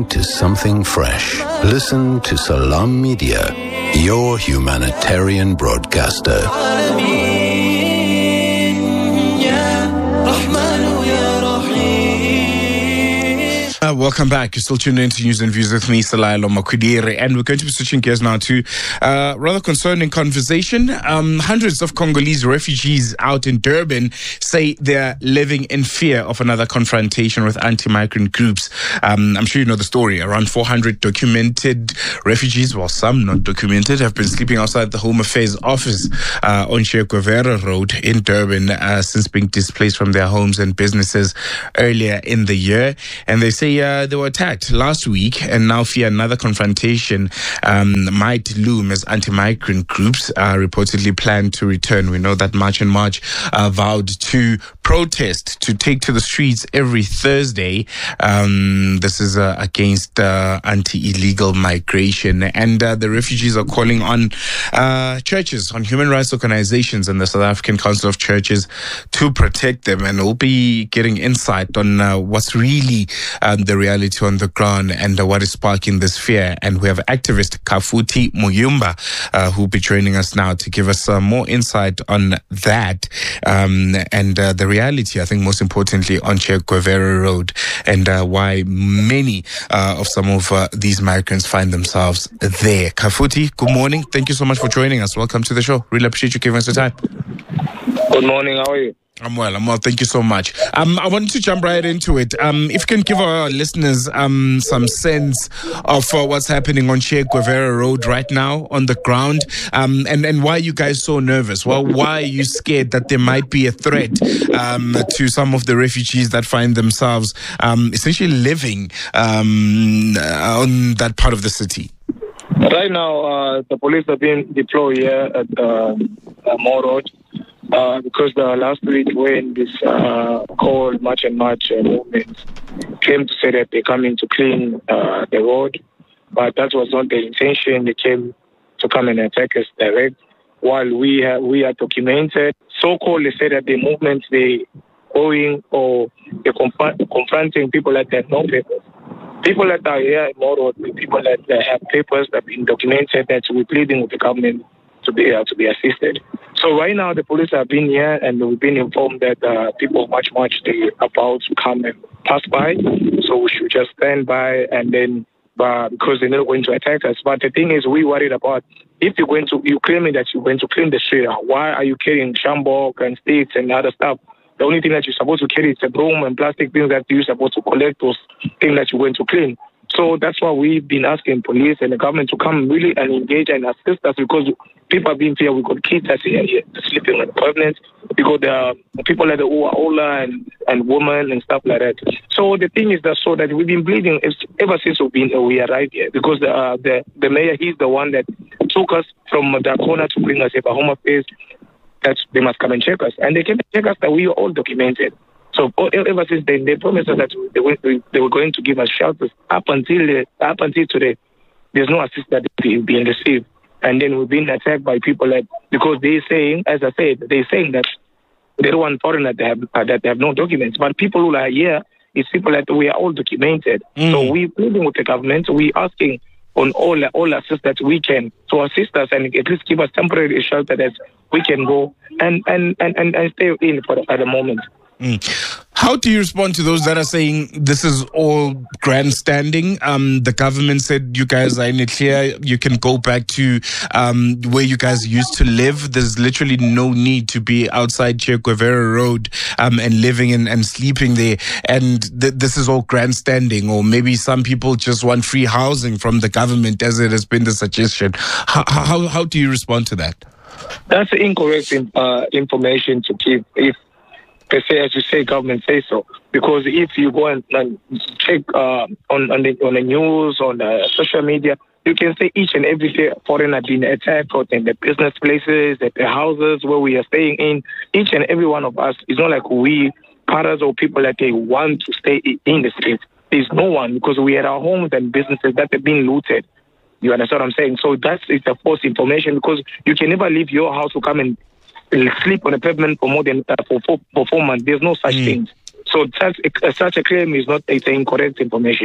listening to something fresh. Listen to Salam Media, your humanitarian broadcaster. Welcome back. You're still tuned in to News and Views with me, Salailo Makudire, and we're going to be switching gears now to rather concerning conversation. Hundreds of Congolese refugees out in Durban say they're living in fear of another confrontation with anti-migrant groups. I'm sure you know the story. Around 400 documented refugees, well, some not documented, have been sleeping outside the Home Affairs office on Che Guevara Road in Durban since being displaced from their homes and businesses earlier in the year. And they say they were attacked last week and now fear another confrontation might loom as anti-migrant groups reportedly plan to return. We know that March and March vowed to protest, to take to the streets every Thursday. This is against anti-illegal migration. And the refugees are calling on churches, on human rights organizations and the South African Council of Churches to protect them. And we'll be getting insight on what's really the reality on the ground and what is sparking this fear. And we have activist Kafuthi Muyumba who will be joining us now to give us more insight on that and the reality, I think most importantly, on Che Guevara Road and why many of some of these migrants find themselves there. Kafuthi, good morning. Thank you so much for joining us. Welcome to the show. Really appreciate you giving us the time. Good morning. How are you? I'm well. Thank you so much. I wanted to jump right into it. If you can give our listeners some sense of what's happening on Che Guevara Road right now on the ground, and why you guys so nervous? Well, why are you scared that there might be a threat to some of the refugees that find themselves essentially living on that part of the city? Right now, the police are being deployed here at Moore Road. Because the last week when this called March and March movement came to say that they're coming to clean the road, but that was not the intention. They came to come and attack us direct. While we are documented, so-called they say that the movement they going or they're confronting people that have no papers. People that are here in Moore Road, people that have papers that have been documented, that we're pleading with the government to be assisted. So right now the police have been here and we've been informed that people much they about to come and pass by. So we should just stand by and then because they're not going to attack us. But the thing is, we worried about if you're claiming that you're going to clean the street. Why are you carrying shambok and sticks and other stuff? The only thing that you're supposed to carry is a broom and plastic things that you're supposed to collect those things that you're going to clean. So that's why we've been asking police and the government to come really and engage and assist us because people are being feared. We got kids that are here sleeping with pregnant. We got people that are older and women and stuff like that. So the thing is that so that we've been bleeding ever since we arrived here because the mayor, he's the one that took us from the corner to bring us here, Home Affairs, that they must come and check us. And they came to check us that we are all documented. So ever since they promised us that they were going to give us shelters up until today, there's no assistance being received. And then we've been attacked by people because they're saying, as I said, they're saying that they don't want foreigners that have no documents. But people who are here, it's people that we are all documented. So we're pleading with the government. We're asking on all assist that we can to assist us and at least give us temporary shelter that we can go and stay in at the moment. How do you respond to those that are saying this is all grandstanding? The government said you guys are in it clear. You can go back to where you guys used to live. There's literally no need to be outside Che Guevara Road and living and sleeping there. And this is all grandstanding. Or maybe some people just want free housing from the government, as it has been the suggestion. How do you respond to that? That's incorrect information to give. If per se, as you say, government say so. Because if you go and check on the news, on the social media, you can say each and every day foreigner being attacked in the business places, at the houses where we are staying in. Each and every one of us, it's not like we, parents or people that they want to stay in the streets. There's no one because we had our homes and businesses that have been looted. You understand what I'm saying? So that's a false information because you can never leave your house to come and sleep on a pavement for more than for 4 months. There's no such thing. So such a claim is not incorrect information.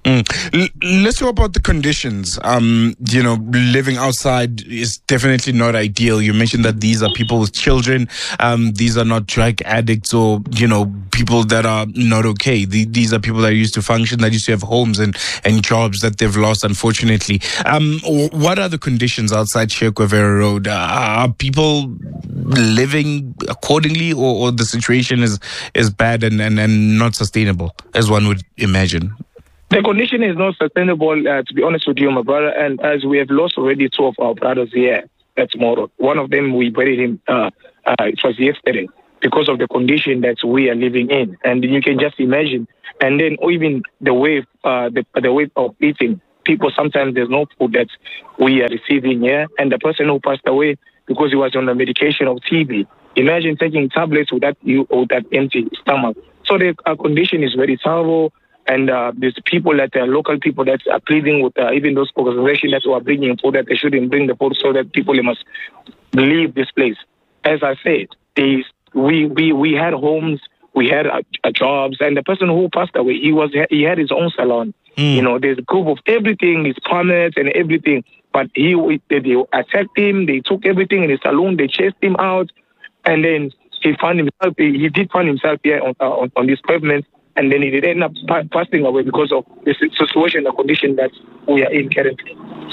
Let's talk about the conditions. Living outside is definitely not ideal. You mentioned that these are people with children. These are not drug addicts or, people that are not okay. These are people that used to function, that used to have homes and jobs that they've lost, unfortunately. What are the conditions outside Che Guevara Road? Are people living accordingly, or the situation is bad and not sustainable, as one would imagine? The condition is not sustainable, to be honest with you, my brother. And as we have lost already 2 of our brothers here at Moro, one of them we buried him. It was yesterday because of the condition that we are living in, and you can just imagine. And then even the way of eating, people sometimes there's no food that we are receiving here, and the person who passed away because he was on the medication of TB. Imagine taking tablets with that empty stomach. So the condition is very terrible. And there's people that are local people that are pleading with even those organizations that are bringing food, that they shouldn't bring the food, so that people must leave this place. As I said, we had homes, we had jobs, and the person who passed away, he had his own salon. There's a group of everything, his permits and everything. But they attacked him, they took everything in his salon, they chased him out, and then he did find himself here on this pavement. And then he did end up passing away because of the situation, the condition that we are in currently.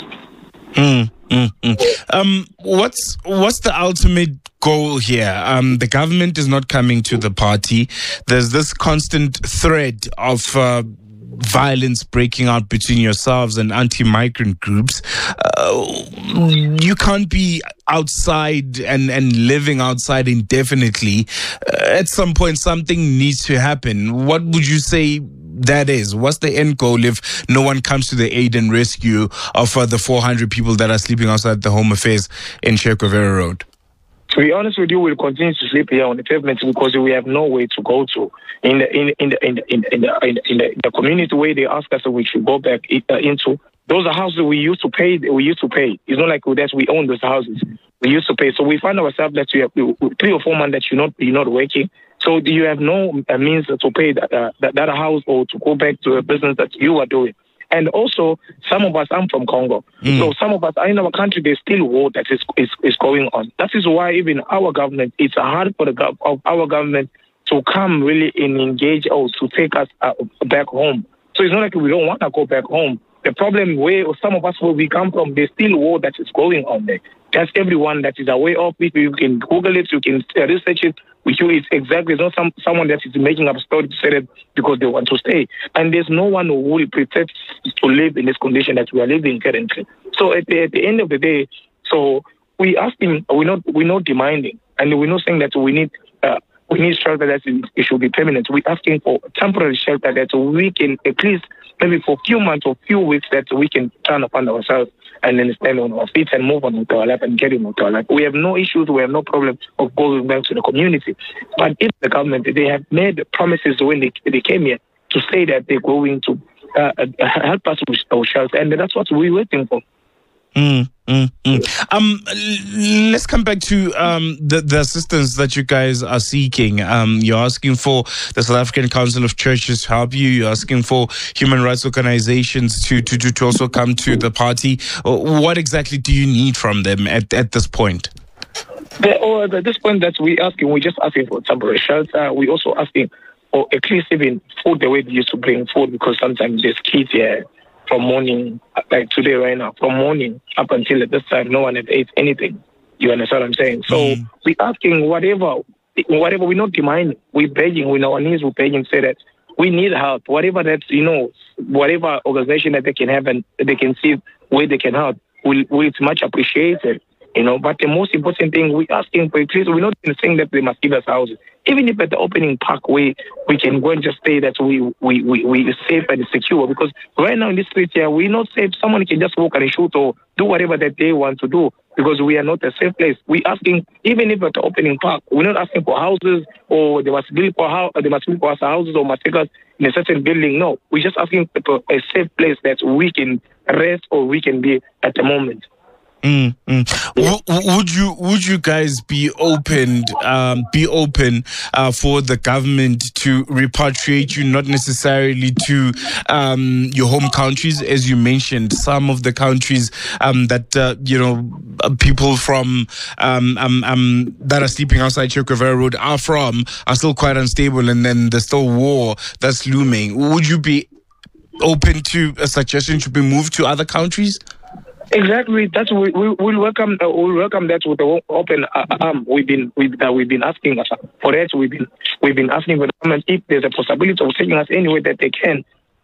What's the ultimate goal here? The government is not coming to the party. There's this constant thread of violence breaking out between yourselves and anti-migrant groups. You can't be outside and living outside indefinitely. At some point, something needs to happen. What would you say that is? What's the end goal if no one comes to the aid and rescue of the 400 people that are sleeping outside the Home Affairs in Che Guevara Road? To be honest with you, we'll continue to sleep here on the pavement because we have no way to go to. In the community where they ask us if we should go back into, those are houses we used to pay. It's not like that we own those houses. We used to pay. So we find ourselves that we have 3 or 4 months that you're not working. So you have no means to pay that house or to go back to a business that you are doing. And also, some of us, I'm from Congo. So some of us are in our country, there's still war that is going on. That is why even our government, it's hard for our government to come really and engage or to take us back home. So it's not like we don't want to go back home. The problem where some of us where we come from, there's still war that is going on there. That's everyone that is aware of it. You can Google it, you can research it. It's exactly, it's not someone that is making up a story to say that because they want to stay. And there's no one who will prefer to live in this condition that we are living currently. So at the end of the day, so we asking, we're not demanding, and we're not saying that we need shelter that it should be permanent. We're asking for temporary shelter that we can at least maybe for a few months or few weeks that we can turn upon ourselves and then stand on our feet and move on with our life and get on with our life. We have no issues, we have no problem of going back to the community. But if the government, they have made promises when they came here to say that they're going to help us with our shelter, and that's what we're waiting for. Let's come back to the assistance that you guys are seeking. You're asking for the South African Council of Churches to help you. You're asking for human rights organizations to also come to the party. What exactly do you need from them at this point? At this point that we're just asking for temporary shelter. We're also asking for at least even food, the way they used to bring food, because sometimes there's kids here. From morning, like today right now, from morning up until at this time, no one had ate anything. You understand what I'm saying? So we're asking whatever, we're not demanding. We're begging, on our knees, we're begging, say that we need help. Whatever that, whatever organization that they can have and they can see where they can help, it's much appreciated. But the most important thing, we're asking for, we're not saying that they must give us houses. Even if at the opening park we can go and just say that we safe and secure, because right now in this street here, we're not safe. Someone can just walk and shoot or do whatever that they want to do, because we are not a safe place. We're asking, even if at the opening park, we're not asking for houses or they must build for us houses or must take us in a certain building. No, we're just asking for a safe place that we can rest or we can be at the moment. Would you guys be open for the government to repatriate you, not necessarily to your home countries, as you mentioned, some of the countries that people from that are sleeping outside Che Guevara Road are still quite unstable, and then there's still war that's looming. Would you be open to a suggestion to be moved to other countries? Exactly. That's we'll welcome that with the open arm. We've been asking for that. We've been asking for the government if there's a possibility of taking us anywhere that they can.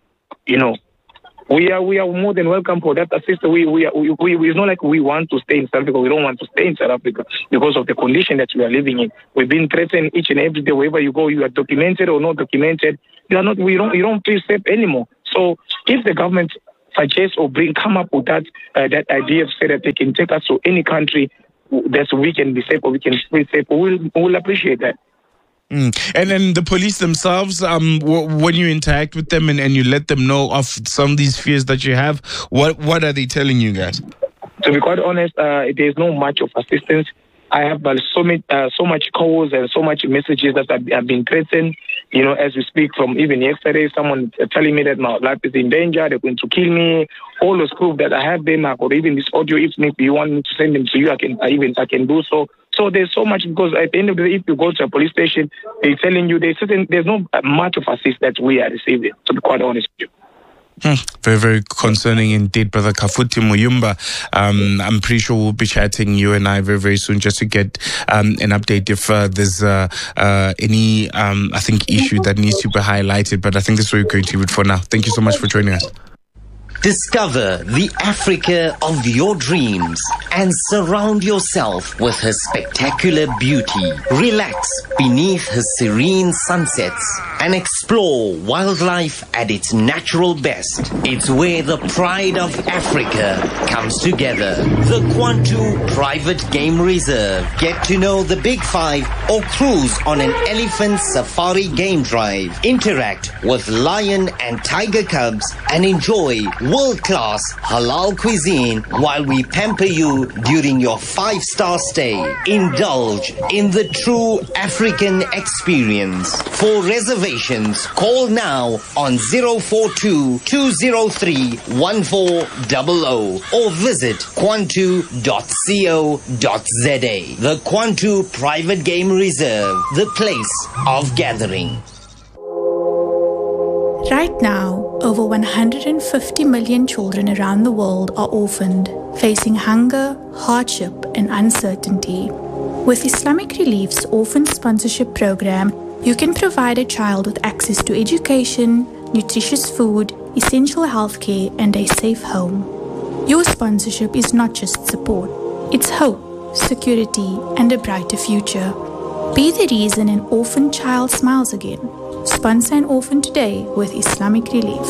We are more than welcome for that assistance. It's not like we want to stay in South Africa. We don't want to stay in South Africa because of the condition that we are living in. We've been threatened each and every day. Wherever you go, you are documented or not documented. You don't feel safe anymore. So if the government suggest or come up with that idea of say that they can take us to any country that we can be safe or we can feel safe, we'll appreciate that. And then the police themselves, when you interact with them and you let them know of some of these fears that you have, what are they telling you guys? To be quite honest, there's not much of assistance. I have so much calls and so much messages that have been threatened. As we speak, from even yesterday, someone telling me that my life is in danger, they're going to kill me. All those proof that I have them, or even this audio, if you want me to send them to you, I can do so. So there's so much, because at the end of the day, if you go to a police station, they're telling you there's not much of assist that we are receiving, to be quite honest with you. Very, very concerning indeed, Brother Kafuti Muyumba. I'm pretty sure we'll be chatting, you and I, very, very soon, just to get an update if there's any, I think, issue that needs to be highlighted. But I think this is where we're going to leave it for now. Thank you so much for joining us. Discover the Africa of your dreams and surround yourself with her spectacular beauty. Relax beneath her serene sunsets and explore wildlife at its natural best. It's where the pride of Africa comes together. The Kwantu Private Game Reserve. Get to know the Big Five or cruise on an elephant safari game drive. Interact with lion and tiger cubs and enjoy world-class halal cuisine while we pamper you during your 5-star stay. Indulge in the true African experience. For reservations, call now on 042-203-1400 or visit kwantu.co.za. The Kwantu Private Game Reserve, the place of gathering. Right now, over 150 million children around the world are orphaned, facing hunger, hardship, and uncertainty. With Islamic Relief's Orphan Sponsorship Program, you can provide a child with access to education, nutritious food, essential healthcare, and a safe home. Your sponsorship is not just support, it's hope, security, and a brighter future. Be the reason an orphan child smiles again. Sponsor an orphan today with Islamic Relief.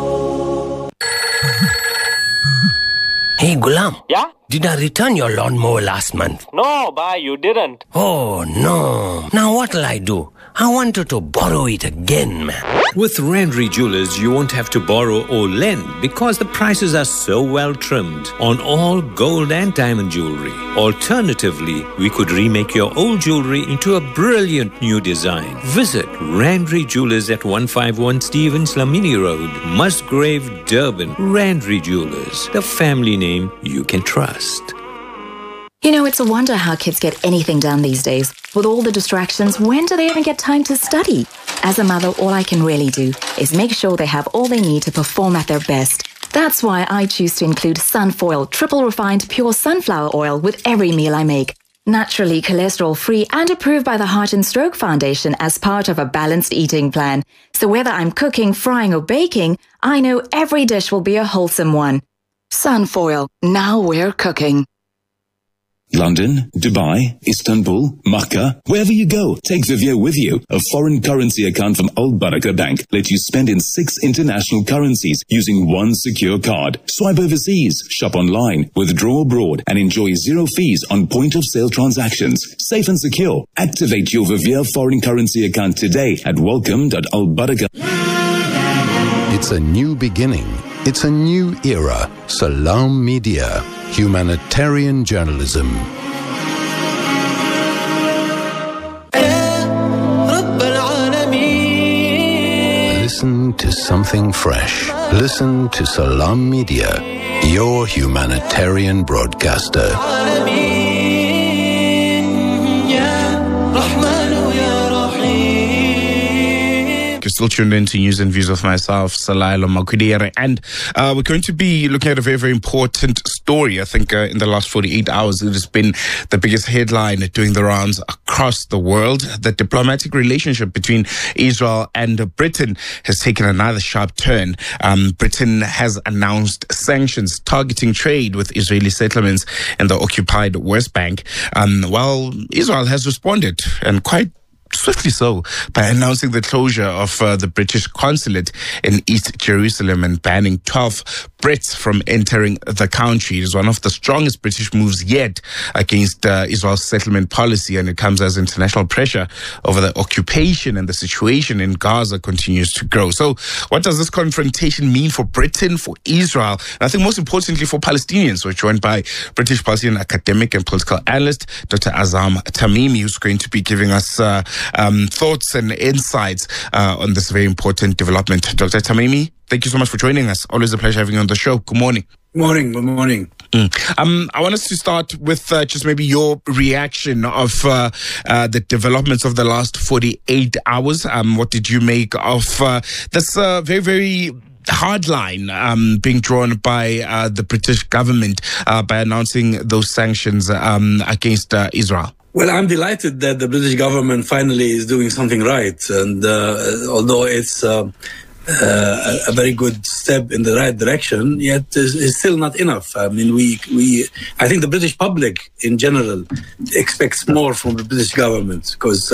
Hey, Gulam. Yeah? Did I return your lawnmower last month? No, bye, you didn't. Oh, no. Now what'll I do? I wanted to borrow it again, man. With Randry Jewelers, you won't have to borrow or lend because the prices are so well trimmed on all gold and diamond jewelry. Alternatively, we could remake your old jewelry into a brilliant new design. Visit Randry Jewelers at 151 Stevens Lamini Road, Musgrave, Durban. Randry Jewelers, the family name you can trust. You know, it's a wonder how kids get anything done these days. With all the distractions, when do they even get time to study? As a mother, all I can really do is make sure they have all they need to perform at their best. That's why I choose to include Sunfoil triple refined pure sunflower oil with every meal I make. Naturally cholesterol-free and approved by the Heart and Stroke Foundation as part of a balanced eating plan. So whether I'm cooking, frying or baking, I know every dish will be a wholesome one. Sunfoil, now we're cooking. London, Dubai, Istanbul, Makkah, wherever you go, take Vivio with you. A foreign currency account from Al Baraka Bank lets you spend in 6 international currencies using one secure card. Swipe overseas, shop online, withdraw abroad, and enjoy 0 fees on point-of-sale transactions. Safe and secure. Activate your Vivio foreign currency account today at welcome.albaraka. It's a new beginning, It's a new era. Salam Media. Humanitarian journalism. Listen to something fresh. Listen to Salam Media, your humanitarian broadcaster. You're still tuned in to News and Views with myself, Salailo Makwidire, and we're going to be looking at a very, very important story. I think in the last 48 hours, it has been the biggest headline doing the rounds across the world. The diplomatic relationship between Israel and Britain has taken another sharp turn. Britain has announced sanctions targeting trade with Israeli settlements in the occupied West Bank. While Israel has responded, and quite swiftly so, by announcing the closure of the British consulate in East Jerusalem and banning 12 Brits from entering the country. It is one of the strongest British moves yet against Israel's settlement policy, and it comes as international pressure over the occupation and the situation in Gaza continues to grow. So what does this confrontation mean for Britain, for Israel, and I think most importantly for Palestinians? We're joined by British Palestinian academic and political analyst Dr. Azam Tamimi, who's going to be giving us thoughts and insights on this very important development. Dr. Tamimi, thank you so much for joining us. Always a pleasure having you on the show. Good morning. Good morning. I want us to start with just maybe your reaction of the developments of the last 48 hours. What did you make of this very, very hard line being drawn by the British government by announcing those sanctions against Israel? Well, I'm delighted that the British government finally is doing something right. And although it's a very good step in the right direction, yet it's still not enough. I mean, I think the British public in general expects more from the British government, because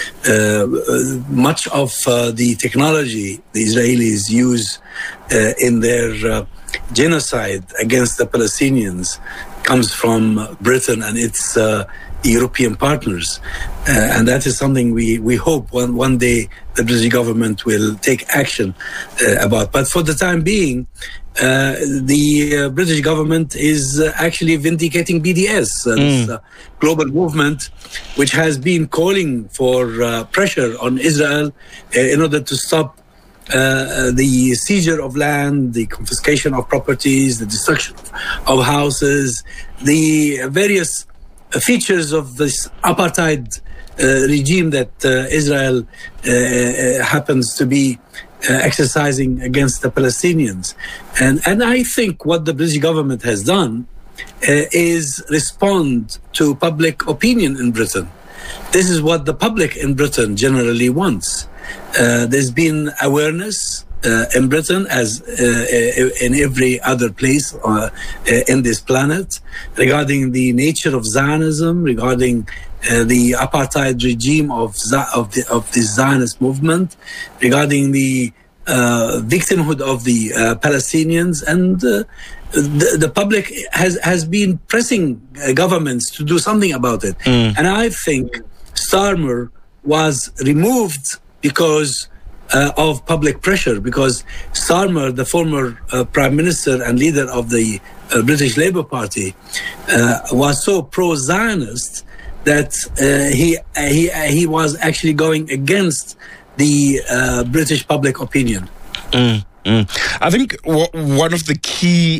much of the technology the Israelis use in their genocide against the Palestinians comes from Britain and its European partners. And that is something we hope one day the British government will take action about. But for the time being, the British government is actually vindicating BDS, this global movement which has been calling for pressure on Israel in order to stop the seizure of land, the confiscation of properties, the destruction of houses, the various features of this apartheid regime that Israel happens to be exercising against the Palestinians. And I think what the British government has done is respond to public opinion in Britain. This is what the public in Britain generally wants. There's been awareness in Britain, as in every other place in this planet, regarding the nature of Zionism, regarding the apartheid regime of the Zionist movement, regarding the victimhood of the Palestinians, and the public has been pressing governments to do something about it. And I think Starmer was removed because of public pressure, because Starmer, the former Prime Minister and leader of the British Labour Party, was so pro-Zionist that he was actually going against the British public opinion. I think one of the key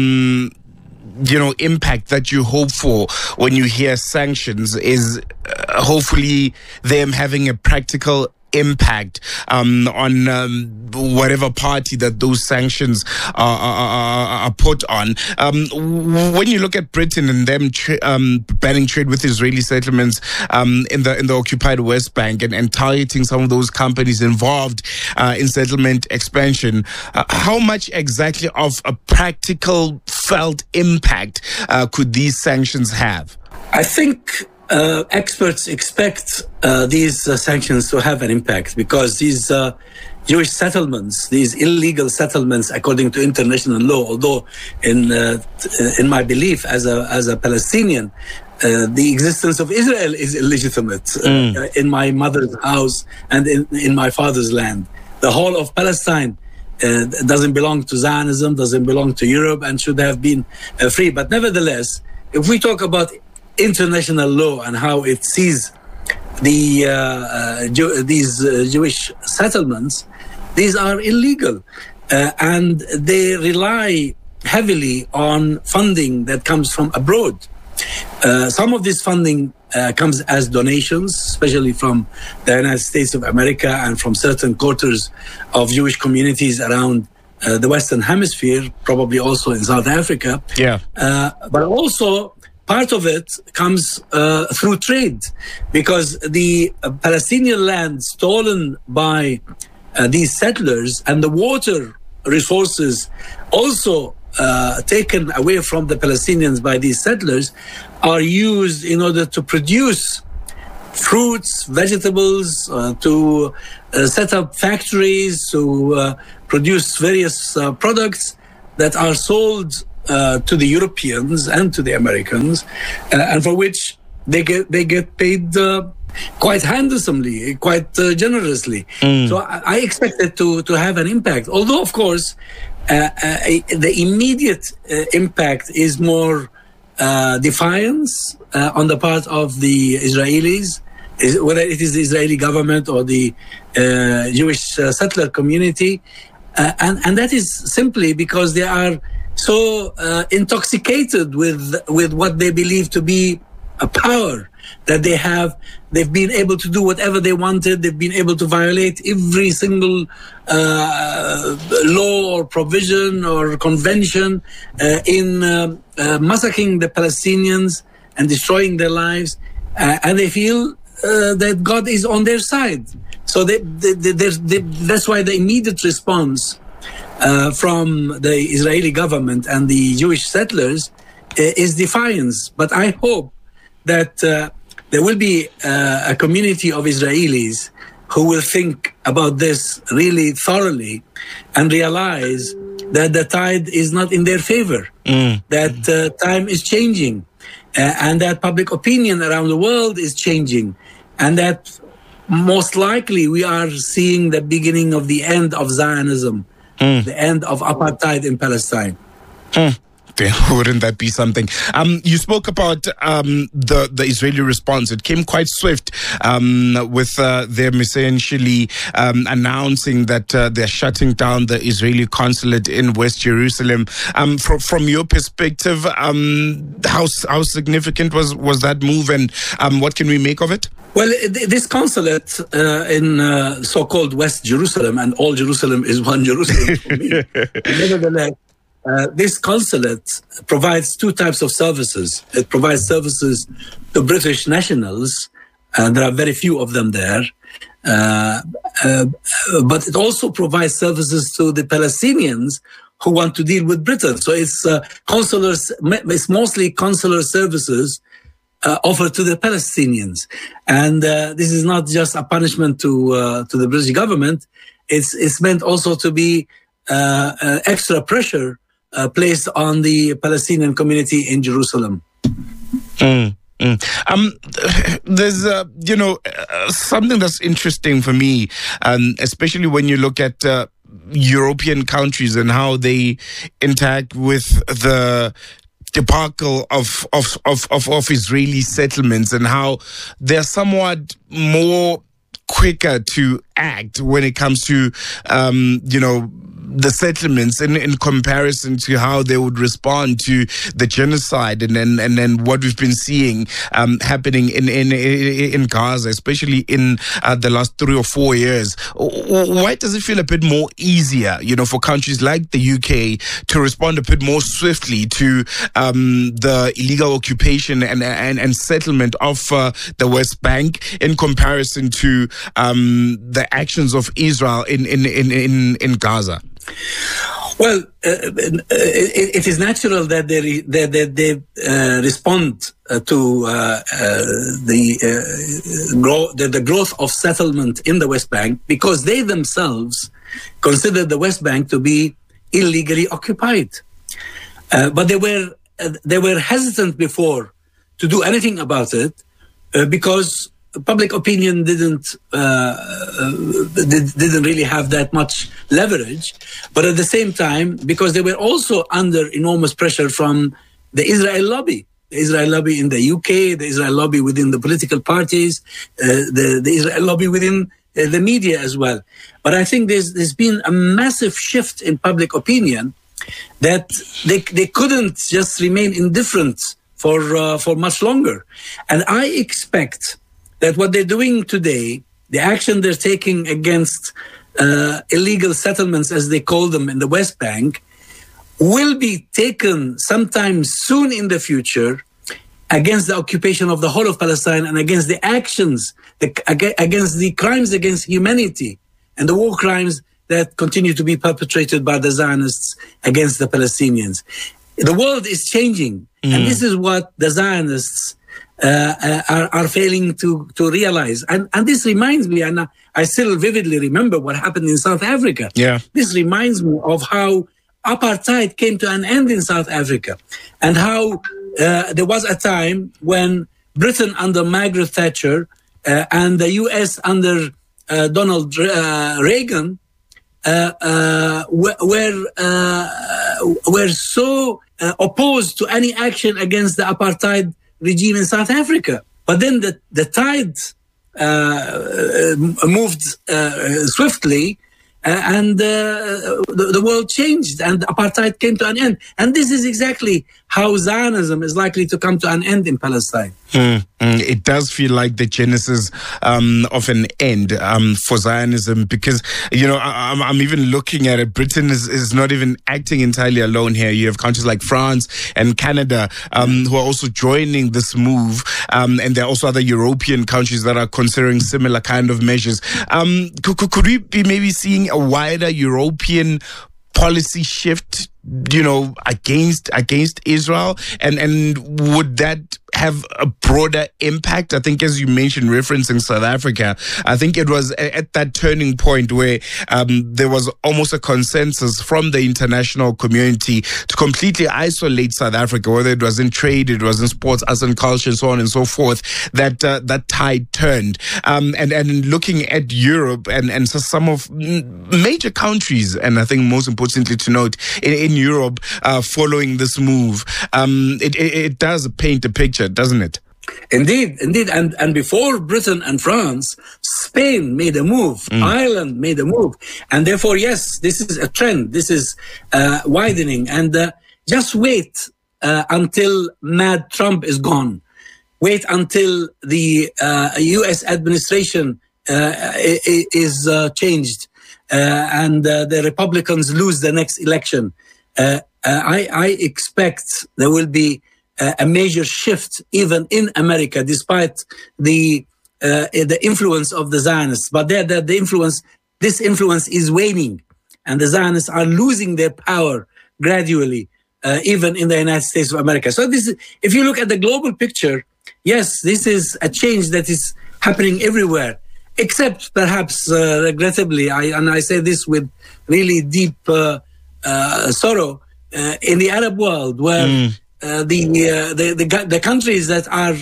impact that you hope for when you hear sanctions is hopefully them having a practical impact on whatever party that those sanctions are put on. When you look at Britain and them banning trade with Israeli settlements in the occupied West Bank and targeting some of those companies involved in settlement expansion, how much exactly of a practical felt impact could these sanctions have? I think experts expect these sanctions to have an impact, because these Jewish settlements, these illegal settlements, according to international law, although in my belief as a Palestinian, the existence of Israel is illegitimate in my mother's house and in my father's land. The whole of Palestine doesn't belong to Zionism, doesn't belong to Europe, and should have been free. But nevertheless, if we talk about international law and how it sees these Jewish settlements, these are illegal, and they rely heavily on funding that comes from abroad. Some of this funding comes as donations, especially from the United States of America and from certain quarters of Jewish communities around the Western Hemisphere, probably also in South Africa. Yeah. But also part of it comes through trade, because the Palestinian land stolen by these settlers and the water resources also taken away from the Palestinians by these settlers are used in order to produce fruits, vegetables, to set up factories, to produce various products that are sold to the Europeans and to the Americans, and for which they get paid quite handsomely, quite generously. So I expect it to have an impact. Although, of course, the immediate impact is more defiance on the part of the Israelis, whether it is the Israeli government or the Jewish settler community. And that is simply because they are so intoxicated with what they believe to be a power that they have. They've been able to do whatever they wanted. They've been able to violate every single law or provision or convention in massacring the Palestinians and destroying their lives. And they feel that God is on their side. So that's why the immediate response from the Israeli government and the Jewish settlers is defiance. But I hope that there will be a community of Israelis who will think about this really thoroughly and realize that the tide is not in their favor, that time is changing, and that public opinion around the world is changing, and that most likely we are seeing the beginning of the end of Zionism, the end of apartheid in Palestine. Wouldn't that be something? You spoke about the Israeli response. It came quite swift with them essentially announcing that they're shutting down the Israeli consulate in West Jerusalem. From your perspective, how significant was that move, and what can we make of it? Well, this consulate in so-called West Jerusalem, and all Jerusalem is one Jerusalem for me. Nevertheless, this consulate provides two types of services. It provides services to British nationals, and there are very few of them there. But it also provides services to the Palestinians who want to deal with Britain. So it's it's mostly consular services offered to the Palestinians. And this is not just a punishment to the British government. It's meant also to be extra pressure placed on the Palestinian community in Jerusalem. There's, something that's interesting for me, especially when you look at European countries and how they interact with the debacle of Israeli settlements, and how they're somewhat more quicker to act when it comes to, the settlements in comparison to how they would respond to the genocide and then what we've been seeing happening in Gaza, especially in the last 3 or 4 years. Why does it feel a bit more easier, for countries like the UK to respond a bit more swiftly to the illegal occupation and settlement of the West Bank in comparison to the actions of Israel in Gaza? Well, it is natural that they respond to the growth of settlement in the West Bank, because they themselves consider the West Bank to be illegally occupied. But they were hesitant before to do anything about it because public opinion didn't really have that much leverage. But at the same time, because they were also under enormous pressure from the Israel lobby. The Israel lobby in the UK, the Israel lobby within the political parties, the Israel lobby within the media as well. But I think there's been a massive shift in public opinion that they couldn't just remain indifferent for much longer. And I expect that what they're doing today, the action they're taking against illegal settlements, as they call them in the West Bank, will be taken sometime soon in the future against the occupation of the whole of Palestine and against the actions, against the crimes against humanity and the war crimes that continue to be perpetrated by the Zionists against the Palestinians. The world is changing, and this is what the Zionists are failing to realize. And this reminds me, and I still vividly remember what happened in South Africa. Yeah. This reminds me of how apartheid came to an end in South Africa, and how there was a time when Britain under Margaret Thatcher and the US under Donald Reagan were so opposed to any action against the apartheid regime in South Africa. But then the tide moved swiftly, and the world changed, and apartheid came to an end. And this is exactly how Zionism is likely to come to an end in Palestine. It does feel like the genesis of an end for Zionism, because, you know, I'm even looking at it. Britain is not even acting entirely alone here. You have countries like France and Canada who are also joining this move, and there are also other European countries that are considering similar kind of measures. Could we be maybe seeing a wider European policy shift, you know, against Israel, and would that have a broader impact? I think, as you mentioned, referencing South Africa, I think it was at that turning point where there was almost a consensus from the international community to completely isolate South Africa, whether it was in trade, it was in sports, arts and culture, and so on and so forth, that tide turned. And looking at Europe and so some of major countries, and I think most importantly to note, in Europe, following this move, it does paint a picture, doesn't it? Indeed. And before Britain and France, Spain made a move, Ireland made a move. And therefore, yes, this is a trend. This is widening. And just wait until Mad Trump is gone. Wait until the U.S. administration is changed and the Republicans lose the next election. I expect there will be a major shift even in America, despite the influence of the Zionists. But this influence is waning, and the Zionists are losing their power gradually, even in the United States of America. So if you look at the global picture, yes, this is a change that is happening everywhere, except perhaps, regrettably, and I say this with really deep sorrow, in the Arab world, where the countries that are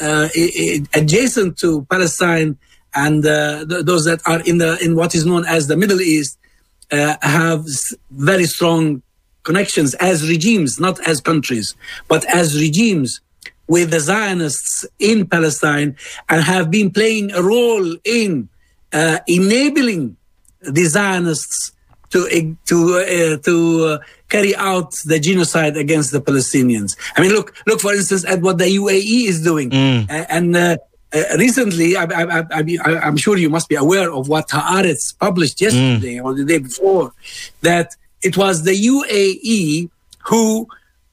adjacent to Palestine and those that are in what is known as the Middle East have very strong connections as regimes, not as countries, but as regimes with the Zionists in Palestine, and have been playing a role in enabling the Zionists to carry out the genocide against the Palestinians. I mean, look, for instance, at what the UAE is doing. Recently, I'm sure you must be aware of what Haaretz published yesterday or the day before, that it was the UAE who,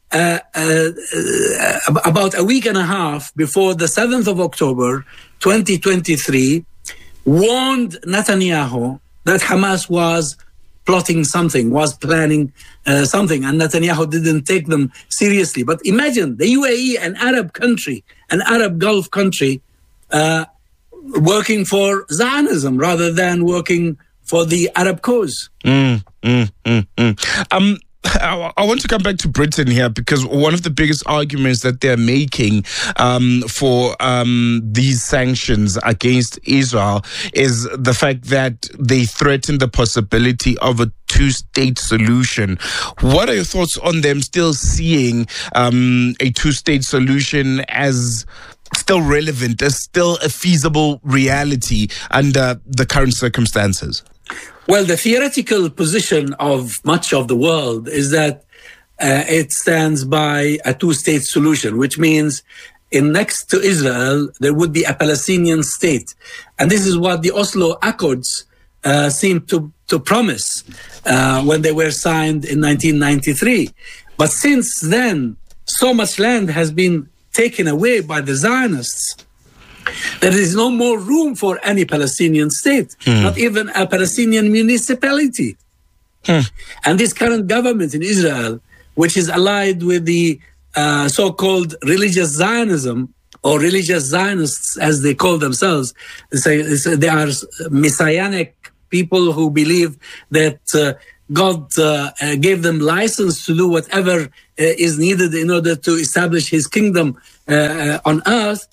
about a week and a half before the 7th of October, 2023, warned Netanyahu that Hamas was plotting something, was planning something, and Netanyahu didn't take them seriously. But imagine the UAE, an Arab country, an Arab Gulf country, working for Zionism rather than working for the Arab cause. I want to come back to Britain here, because one of the biggest arguments that they're making for these sanctions against Israel is the fact that they threaten the possibility of a two-state solution. What are your thoughts on them still seeing a two-state solution as still relevant, as still a feasible reality under the current circumstances? Well, the theoretical position of much of the world is that it stands by a two-state solution, which means next to Israel, there would be a Palestinian state. And this is what the Oslo Accords seemed to promise when they were signed in 1993. But since then, so much land has been taken away by the Zionists. There is no more room for any Palestinian state, not even a Palestinian municipality. And this current government in Israel, which is allied with the so-called religious Zionism, or religious Zionists as they call themselves, they are messianic people who believe that God gave them license to do whatever is needed in order to establish his kingdom on earth,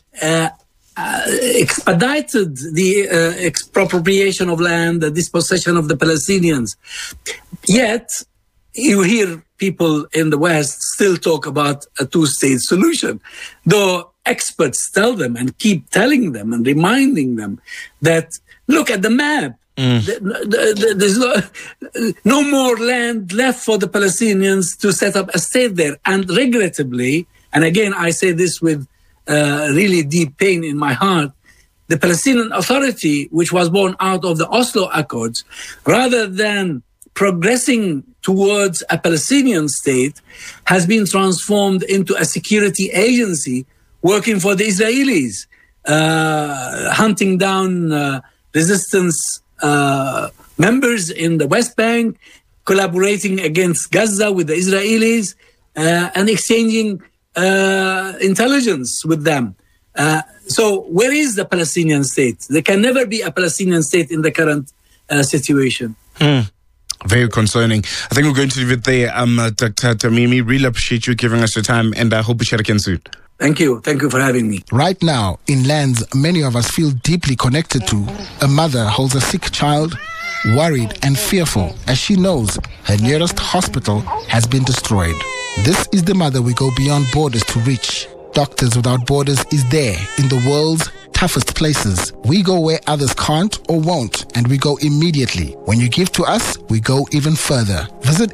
expedited the expropriation of land, the dispossession of the Palestinians. Yet, you hear people in the West still talk about a two-state solution, though experts tell them and keep telling them and reminding them that, look at the map. There's no more land left for the Palestinians to set up a state there. And regrettably, and again, I say this with really deep pain in my heart, the Palestinian Authority, which was born out of the Oslo Accords, rather than progressing towards a Palestinian state, has been transformed into a security agency working for the Israelis, hunting down resistance members in the West Bank, collaborating against Gaza with the Israelis, and exchanging intelligence with them. So where is the Palestinian state? There can never be a Palestinian state in the current situation. Very concerning. I think we're going to leave it there. Dr. Tamimi, really appreciate you giving us your time, and I hope we share again soon. Thank you. Thank you for having me. Right now, in lands many of us feel deeply connected to, a mother holds a sick child, worried and fearful as she knows her nearest hospital has been destroyed. This is the mother we go beyond borders to reach. Doctors Without Borders is there in the world's toughest places. We go where others can't or won't, and we go immediately. When you give to us, we go even further. Visit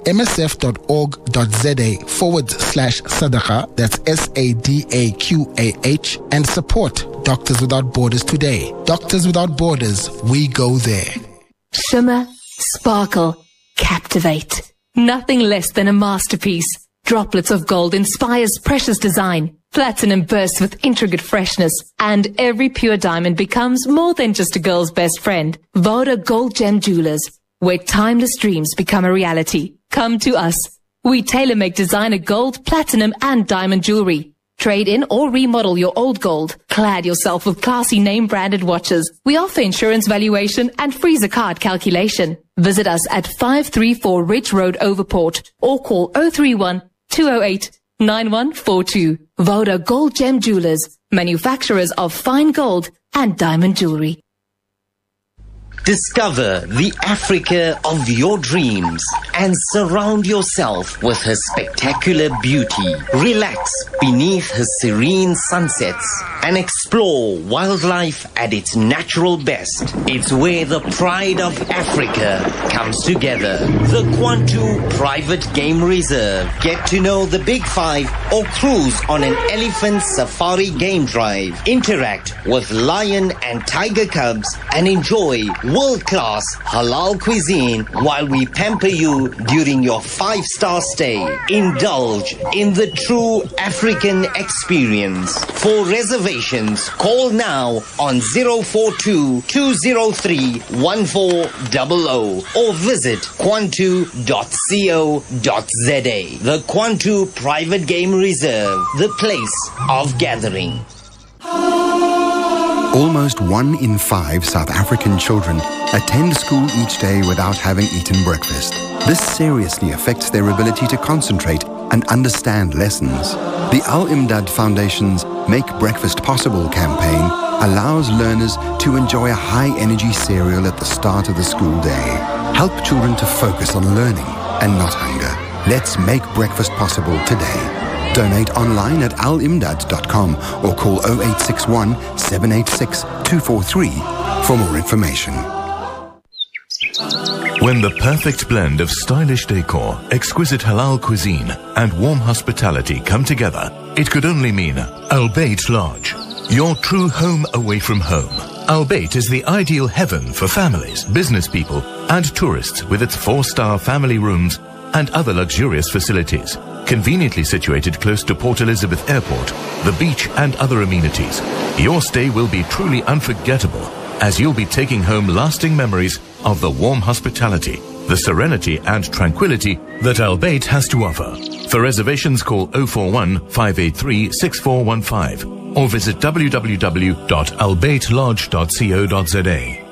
msf.org.za/sadaqa, that's SADAQAH, and support Doctors Without Borders today. Doctors Without Borders, we go there. Shimmer, sparkle, captivate. Nothing less than a masterpiece. Droplets of gold inspires precious design. Platinum bursts with intricate freshness, and every pure diamond becomes more than just a girl's best friend. Voda Gold Gem Jewelers, where timeless dreams become a reality. Come to us. We tailor-make designer gold, platinum, and diamond jewelry. Trade in or remodel your old gold. Clad yourself with classy name-branded watches. We offer insurance valuation and free zakat calculation. Visit us at 534 Ridge Road, Overport, or call 031-208-9142. Voda Gold Gem Jewelers, manufacturers of fine gold and diamond jewelry. Discover the Africa of your dreams and surround yourself with her spectacular beauty. Relax beneath her serene sunsets and explore wildlife at its natural best. It's where the pride of Africa comes together. The Kwantu Private Game Reserve. Get to know the Big Five or cruise on an elephant safari game drive. Interact with lion and tiger cubs and enjoy world-class halal cuisine while we pamper you during your 5-star stay. Indulge in the true African experience. For reservations, call now on 042-203-1400 or visit kwantu.co.za. The Kwantu Private Game Reserve, the place of gathering. Almost 1 in 5 South African children attend school each day without having eaten breakfast. This seriously affects their ability to concentrate and understand lessons. The Al-Imdad Foundation's Make Breakfast Possible campaign allows learners to enjoy a high-energy cereal at the start of the school day. Help children to focus on learning and not hunger. Let's make breakfast possible today. Donate online at alimdad.com or call 0861 786 243 for more information. When the perfect blend of stylish decor, exquisite halal cuisine, and warm hospitality come together, it could only mean Al Bayt Lodge, your true home away from home. Al Bayt is the ideal heaven for families, business people, and tourists with its 4-star family rooms and other luxurious facilities. Conveniently situated close to Port Elizabeth Airport, the beach, and other amenities, your stay will be truly unforgettable, as you'll be taking home lasting memories of the warm hospitality, the serenity and tranquility that Al Bayt has to offer. For reservations, call 041 583 6415 or visit www.albaytlodge.co.za.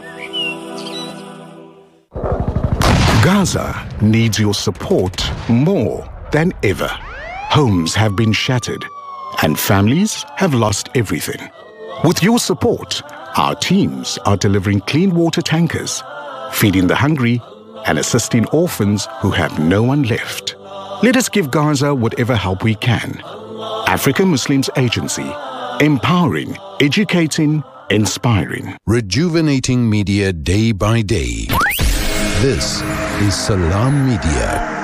Gaza needs your support more than ever. Homes have been shattered and families have lost everything. With your support, our teams are delivering clean water tankers, feeding the hungry, and assisting orphans who have no one left. Let us give Gaza whatever help we can. African Muslims Agency, empowering, educating, inspiring. Rejuvenating media day by day. This is Salam Media.